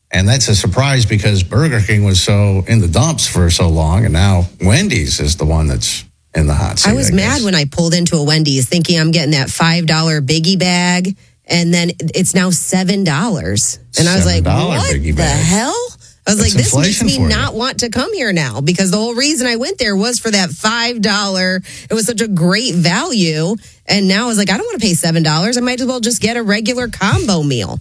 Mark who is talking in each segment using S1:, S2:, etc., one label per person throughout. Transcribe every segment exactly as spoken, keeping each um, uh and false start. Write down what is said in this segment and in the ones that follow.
S1: And that's a surprise because Burger King was so in the dumps for so long, and now Wendy's is the one that's in the hot seat.
S2: I was
S1: I
S2: mad
S1: guess.
S2: when I pulled into a Wendy's thinking I'm getting that five dollar biggie bag, and then it's now seven dollars. And I was like, what
S1: biggie
S2: the
S1: bag.
S2: hell? I was
S1: That's
S2: like, this makes
S1: inflation
S2: me
S1: for you.
S2: not want to come here now, because the whole reason I went there was for that five dollar. It was such a great value. And now I was like, I don't want to pay seven dollars. I might as well just get a regular combo meal.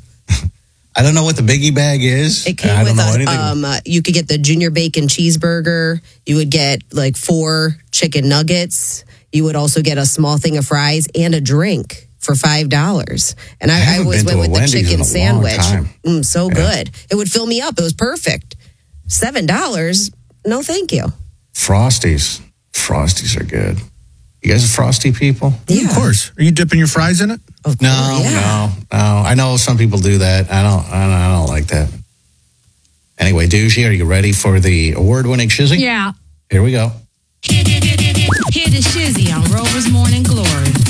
S1: I don't know what the biggie bag is.
S2: It came
S1: I don't
S2: with
S1: know
S2: a,
S1: anything.
S2: um, uh, you could get the junior bacon cheeseburger. You would get like four chicken nuggets. You would also get a small thing of fries and a drink for five dollars. And I, I,
S1: haven't
S2: always
S1: been
S2: went
S1: to
S2: with
S1: a
S2: the
S1: Wendy's in
S2: chicken
S1: a
S2: sandwich.
S1: long time.
S2: Mm, so
S1: Yeah.
S2: good. It would fill me up. It was perfect. seven dollars? No, thank you.
S1: Frosties. Frosties are good. You guys are Frosty people?
S2: Yeah.
S3: Of course. Are you dipping your fries in it?
S2: Of
S1: No,
S2: course, yeah.
S1: no, no. I know some people do that. I don't. I don't, I don't like that. Anyway, Doogie, are you ready for the award-winning Shizzy?
S4: Yeah.
S1: Here we go.
S4: Hear the Shizzy on Rover's Morning Glory.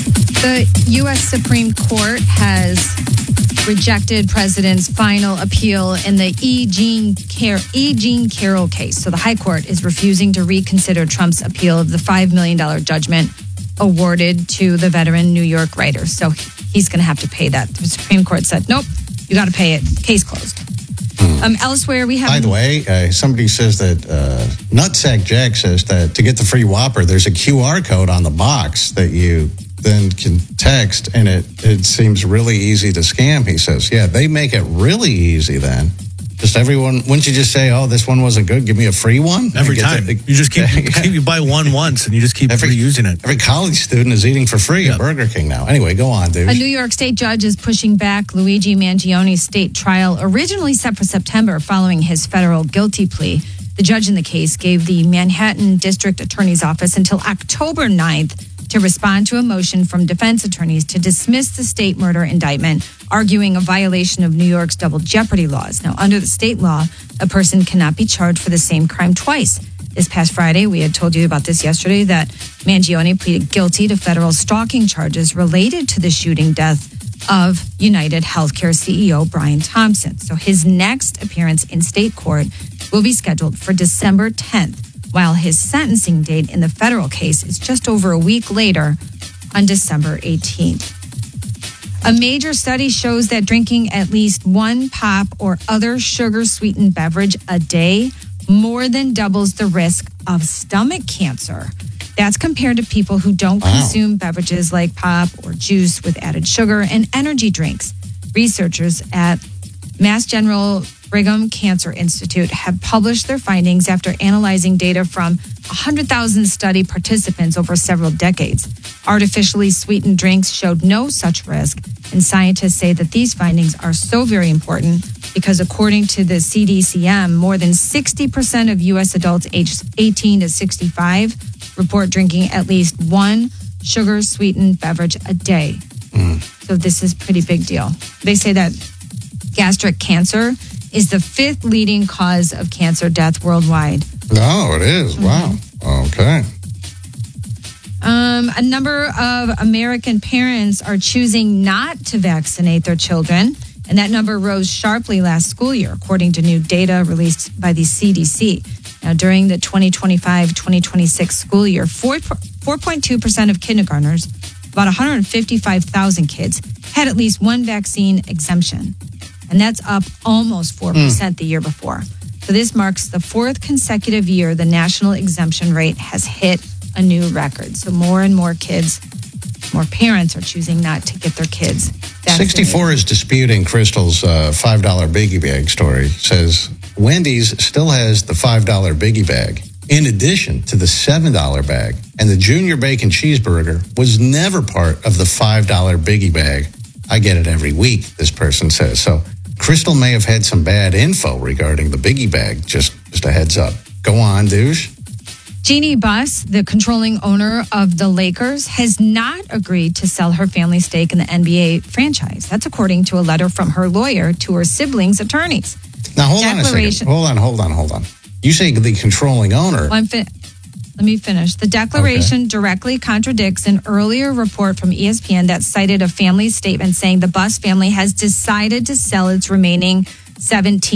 S5: The U S Supreme Court has rejected President's final appeal in the E. Jean, Car- e. Jean Carroll case. So the High Court is refusing to reconsider Trump's appeal of the five million dollars judgment awarded to the veteran New York writer. So he's going to have to pay that. The Supreme Court said, nope, you got to pay it. Case closed. Um, elsewhere, we have...
S1: By the way, uh, somebody says that, uh, Nutsack Jack says that to get the free Whopper, there's a Q R code on the box that you then can text, and it, it seems really easy to scam, he says. Yeah, they make it really easy then. Just everyone, wouldn't you just say, oh, this one wasn't good, give me a free one?
S3: Every
S1: And get
S3: time.
S1: the-
S3: you just keep, keep you buy one once and you just keep
S1: Every-
S3: reusing it.
S1: Every college student is eating for free
S3: Yep.
S1: at Burger King now. Anyway, go on, dude.
S5: A New York state judge is pushing back Luigi Mangioni's state trial, originally set for September following his federal guilty plea. The judge in the case gave the Manhattan District Attorney's Office until October ninth to respond to a motion from defense attorneys to dismiss the state murder indictment, arguing a violation of New York's double jeopardy laws. Now, under the state law, a person cannot be charged for the same crime twice. This past Friday, we had told you about this yesterday, that Mangione pleaded guilty to federal stalking charges related to the shooting death of United Healthcare C E O Brian Thompson. So his next appearance in state court will be scheduled for December tenth, while his sentencing date in the federal case is just over a week later on December eighteenth. A major study shows that drinking at least one pop or other sugar-sweetened beverage a day more than doubles the risk of stomach cancer. That's compared to people who don't
S1: Wow.
S5: consume beverages like pop or juice with added sugar and energy drinks. Researchers at Mass General Brigham Cancer Institute have published their findings after analyzing data from one hundred thousand study participants over several decades. Artificially sweetened drinks showed no such risk, and scientists say that these findings are so very important because according to the C D C M, more than sixty percent of U S adults aged eighteen to sixty-five report drinking at least one sugar-sweetened beverage a day.
S1: Mm.
S5: So this is a pretty big deal. They say that gastric cancer is the fifth leading cause of cancer death worldwide.
S1: No, it is. Wow. Okay.
S5: Um, a number of American parents are choosing not to vaccinate their children, and that number rose sharply last school year, according to new data released by the C D C. Now, during the twenty twenty-five twenty twenty-six school year, four point two percent of kindergartners, about one hundred fifty-five thousand kids, had at least one vaccine exemption. And that's up almost four percent the year before. So this marks the fourth consecutive year the national exemption rate has hit a new record. So more and more kids, more parents are choosing not to get their kids vaccinated.
S1: sixty-four is disputing Crystal's uh, five dollar biggie bag story. Says Wendy's still has the five dollar biggie bag in addition to the seven dollar bag. And the junior bacon cheeseburger was never part of the five dollar biggie bag. I get it every week, this person says. So Crystal may have had some bad info regarding the biggie bag. Just, just a heads up. Go on, douche.
S5: Jeannie Buss, the controlling owner of the Lakers, has not agreed to sell her family stake in the N B A franchise. That's according to a letter from her lawyer to her siblings' attorneys.
S1: Now, hold on a second.
S5: Declaration-
S1: Hold on, hold on, hold on. You say the controlling owner.
S5: Well, I'm fin- Let me finish. The declaration directly contradicts an earlier report from E S P N that cited a family statement saying the Buss family has decided to sell its remaining seventeen